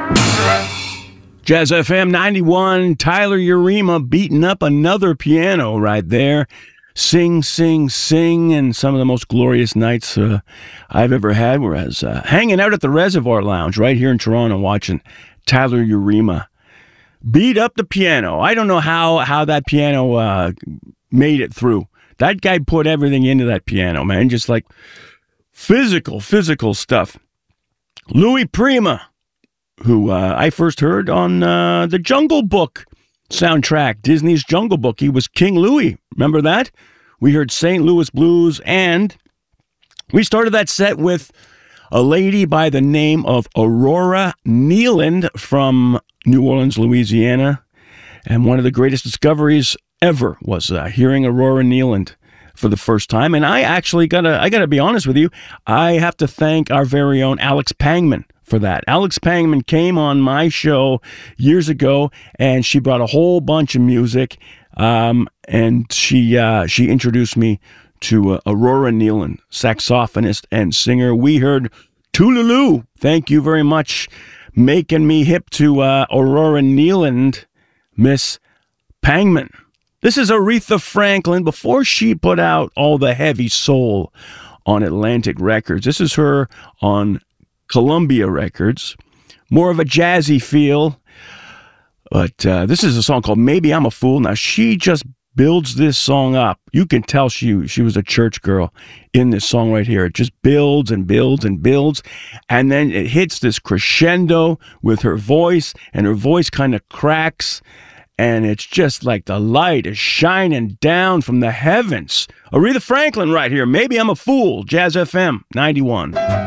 Jazz FM 91, Tyler Urema beating up another piano right there. Sing, sing, sing, and some of the most glorious nights I've ever had, whereas hanging out at the Reservoir Lounge right here in Toronto watching Tyler Urema beat up the piano. I don't know how that piano made it through. That guy put everything into that piano, man, just like physical stuff. Louis Prima, who I first heard on the Jungle Book soundtrack, Disney's Jungle Book. He was King Louis. Remember that? We heard St. Louis Blues, and we started that set with a lady by the name of Aurora Nealand from New Orleans, Louisiana. And one of the greatest discoveries ever was hearing Aurora Nealand for the first time. And I actually gotta be honest with you, I have to thank our very own Alex Pangman for that. Alex Pangman came on my show years ago, and she brought a whole bunch of music, and she introduced me to Aurora Nealand, saxophonist and singer. We heard Tooliloo. Thank you very much, making me hip to Aurora Nealand, Miss Pangman. This is Aretha Franklin before she put out all the heavy soul on Atlantic Records. This is her on Columbia Records. More of a jazzy feel. But this is a song called Maybe I'm a Fool. Now, she just builds this song up. You can tell she was a church girl in this song right here. It just builds and builds and builds. And then it hits this crescendo with her voice, and her voice kind of cracks. And it's just like the light is shining down from the heavens. Aretha Franklin right here. Maybe I'm a Fool. Jazz FM 91.